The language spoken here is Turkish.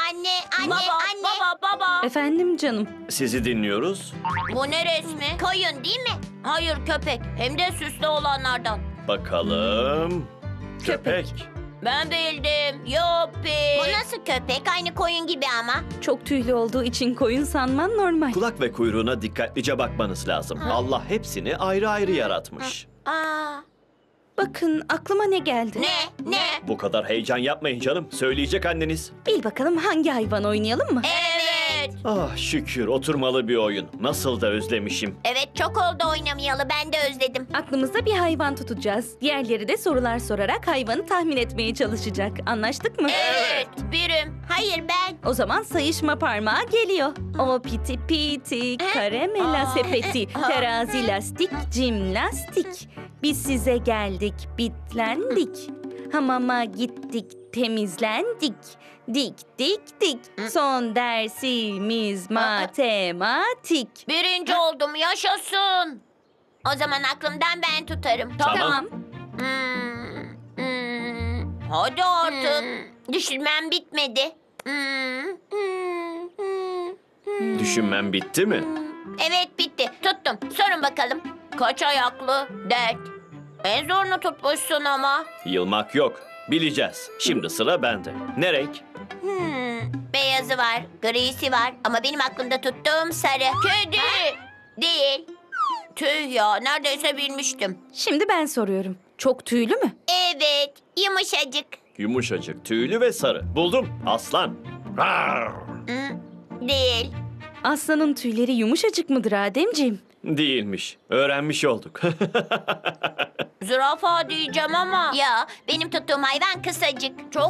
Baba, baba. Efendim canım. Sizi dinliyoruz. Bu ne resmi? Koyun değil mi? Hayır, köpek. Hem de süslü olanlardan. Bakalım. Köpek. Ben bildim. Yuppi. Bu nasıl köpek? Aynı koyun gibi ama. Çok tüylü olduğu için koyun sanman normal. Kulak ve kuyruğuna dikkatlice bakmanız lazım. Allah hepsini ayrı ayrı yaratmış. Aa, Bakın aklıma ne geldi? ne? Bu kadar heyecan yapmayın canım. Söyleyecek anneniz. Bil bakalım hangi hayvan oynayalım mı? Evet. Ah şükür oturmalı bir oyun. Nasıl da özlemişim. Evet, çok oldu oynamayalı. Ben de özledim. Aklımızda bir hayvan tutacağız. Diğerleri de sorular sorarak hayvanı tahmin etmeye çalışacak. Anlaştık mı? Evet, birim. Hayır, ben. O zaman sayışma parmağı geliyor. O piti piti, karamela sepeti, terazi lastik, cimnastik. Biz size geldik, bitlendik. Hamama gittik, temizlendik. Dik dik dik. Son dersimiz matematik. Birinci oldum, yaşasın. O zaman aklımdan ben tutarım. Tamam. Hadi artık. Düşünmem bitmedi. Düşünmem bitti mi? Evet, bitti. Tuttum. Sorun bakalım. Kaç ayaklı? 4. En zorunu tutmuşsun ama. Yılmak yok. Bileceğiz. Şimdi sıra bende. Ne renk? Beyazı var, grisi var ama benim aklımda tuttuğum sarı. Kedi. Değil. Tüh ya, neredeyse bilmiştim. Şimdi ben soruyorum. Çok tüylü mü? Evet, yumuşacık. Yumuşacık, tüylü ve sarı. Buldum. Aslan. Rar! Değil. Aslanın tüyleri yumuşacık mıdır Ademciğim? Değilmiş. Öğrenmiş olduk. Zürafa diyeceğim ama. Ya, benim tuttuğum hayvan kısacık. Çok